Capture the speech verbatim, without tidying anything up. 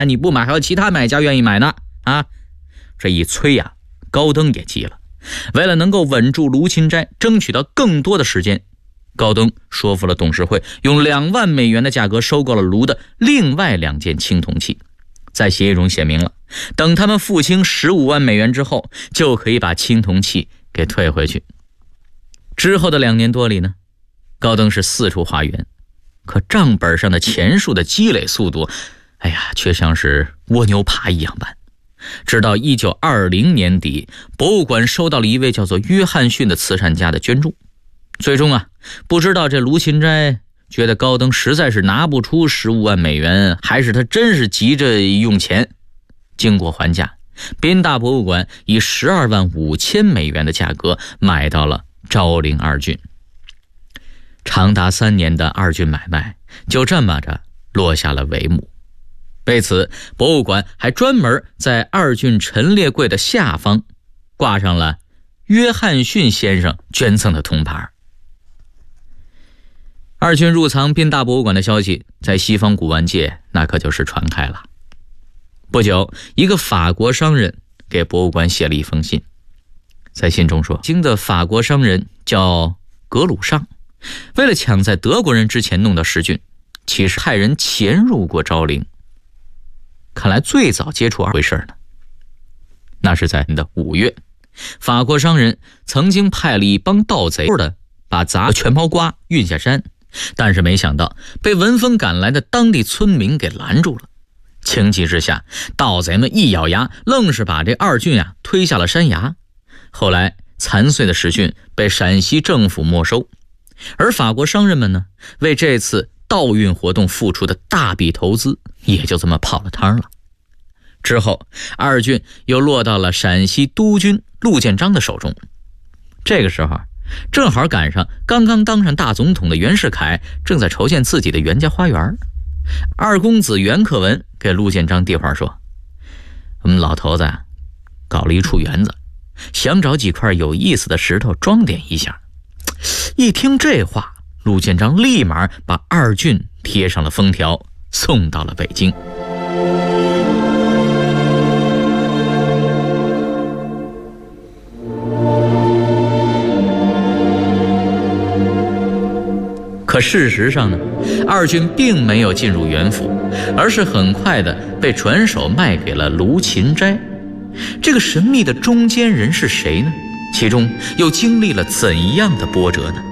你不买还有其他买家愿意买呢啊！这一催呀、啊，高登也急了。为了能够稳住卢芹斋，争取到更多的时间，高登说服了董事会，用两万美元的价格收购了卢的另外两件青铜器。在协议中写明了，等他们付清十五万美元之后，就可以把青铜器给退回去。之后的两年多里呢，高登是四处花园，可账本上的钱数的积累速度，哎呀，却像是蜗牛爬一样慢。直到一九二零年底，博物馆收到了一位叫做约翰逊的慈善家的捐助。最终啊，不知道这卢芹斋觉得高登实在是拿不出十五万美元，还是他真是急着用钱。经过还价，宾大博物馆以十二万五千美元的价格买到了昭陵二郡。长达三年的二郡买卖就这么着落下了帷幕。为此，博物馆还专门在二郡陈列柜的下方挂上了约翰逊先生捐赠的铜牌。二郡入藏宾大博物馆的消息在西方古玩界那可就是传开了。不久，一个法国商人给博物馆写了一封信，在信中说，京的法国商人叫格鲁尚，为了抢在德国人之前弄到十郡，其实派人潜入过昭陵。看来最早接触二回事呢，那是在的五月，法国商人曾经派了一帮盗贼的把杂全包瓜运下山，但是没想到被闻风赶来的当地村民给拦住了。情急之下，盗贼们一咬牙，愣是把这二郡啊推下了山崖。后来残碎的十郡被陕西政府没收，而法国商人们呢，为这次盗运活动付出的大笔投资也就这么泡了汤了。之后，二郡又落到了陕西督军陆建章的手中。这个时候，正好赶上刚刚当上大总统的袁世凯正在筹建自己的袁家花园。二公子袁克文给陆建章递话说：“我们老头子啊，搞了一处园子，想找几块有意思的石头装点一下。”一听这话，陆建章立马把二郡贴上了封条，送到了北京。可事实上呢，二郡并没有进入袁府，而是很快的被转手卖给了卢芹斋。这个神秘的中间人是谁呢？其中又经历了怎样的波折呢？